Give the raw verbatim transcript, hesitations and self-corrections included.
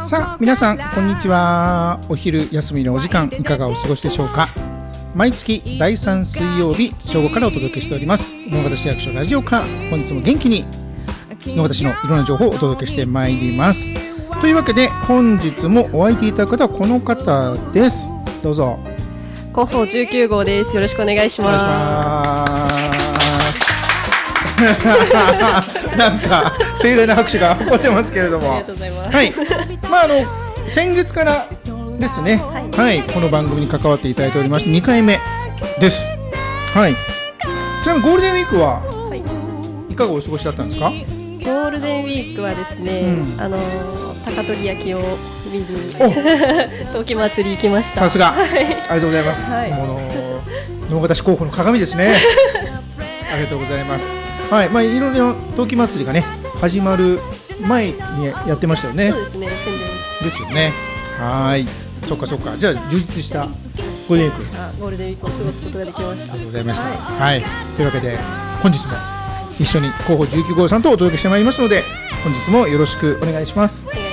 さあ皆さんこんにちは。お昼休みのお時間いかがお過ごしでしょうか。毎月だいさん水曜日正午からお届けしております直方市役所ラジオ課。本日も元気に直方市のいろんな情報をお届けしてまいります。というわけで本日もお相手いただく方はこの方です。どうぞ。 広報じゅうきゅう号です。よろしくお願いします。 お願いしますなんか盛大な拍手が起こってますけれども、 ありがとうございます。 はい、まああの先月からですね、はい、はい、この番組に関わっていただいておりましてにかいめです。はい。ちなみにゴールデンウィークは、はい、いかがお過ごしだったんですか？ゴールデンウィークはですね、うん、あの高取焼きを見に陶器祭り行きました。 さすが、 はい、 ありがとうございます。はい、もの直方市候補の鏡ですねありがとうございます。はい、まあいろいろ陶器祭りがね始まる前にやってましたよね。 そうですね。 ですよね。はい、そっかそっか。じゃあ充実したゴールデンウィーク。 あ、ゴールデンウィークを過ごすことができました。 ありがとうございました。はい、はい、というわけで本日も一緒に広報じゅうきゅう号さんとお届けしてまいりますので、本日もよろしくお願いします。